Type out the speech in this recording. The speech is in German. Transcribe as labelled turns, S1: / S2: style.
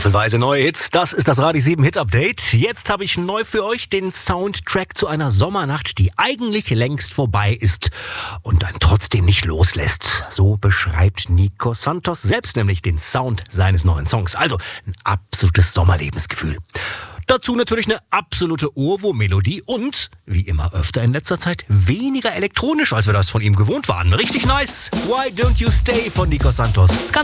S1: Würfelweise neue Hits, das ist das Radio 7 Hit Update. Jetzt habe ich neu für euch den Soundtrack zu einer Sommernacht, die eigentlich längst vorbei ist und dann trotzdem nicht loslässt. So beschreibt Nico Santos selbst nämlich den Sound seines neuen Songs. Also ein absolutes Sommerlebensgefühl. Dazu natürlich eine absolute Ohrwurm-Melodie und, wie immer öfter in letzter Zeit, weniger elektronisch, als wir das von ihm gewohnt waren. Richtig nice. Why Don't You Stay von Nico Santos. Ganz